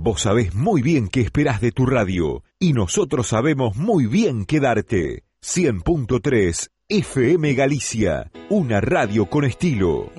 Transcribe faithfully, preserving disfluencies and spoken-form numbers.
Vos sabés muy bien qué esperás de tu radio y nosotros sabemos muy bien qué darte. cien punto tres F M Galicia, una radio con estilo.